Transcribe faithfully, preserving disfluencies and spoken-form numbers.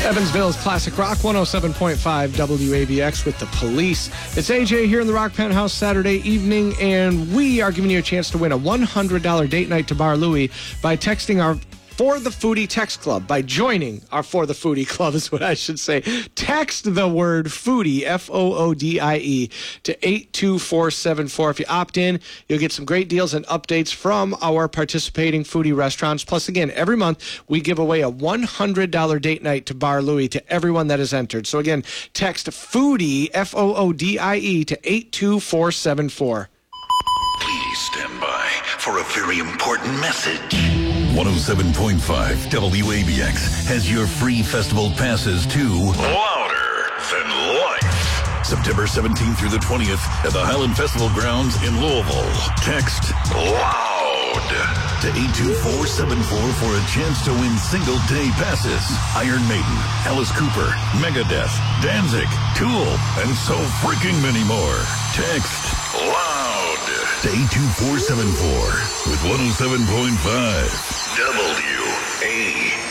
Evansville's Classic Rock, one oh seven point five W A B X with The Police. It's A J here in the Rock Penthouse Saturday evening, and we are giving you a chance to win a one hundred dollars date night to Bar Louie by texting our For the Foodie Text Club, by joining our For the Foodie Club is what I should say. Text the word foodie, F O O D I E, to eight two four seven four. If you opt in, you'll get some great deals and updates from our participating foodie restaurants. Plus, again, every month we give away a one hundred dollars date night to Bar Louie to everyone that is entered. So again, text foodie, F O O D I E, to eight two four seven four. Please stand by for a very important message. one oh seven point five W A B X has your free festival passes to Louder Than Life. September seventeenth through the twentieth at the Highland Festival Grounds in Louisville. Text LOUD to eight two four seven four for a chance to win single-day passes. Iron Maiden, Alice Cooper, Megadeth, Danzig, Tool, and so freaking many more. Text LOUD to eight two four seven four with one oh seven point five W A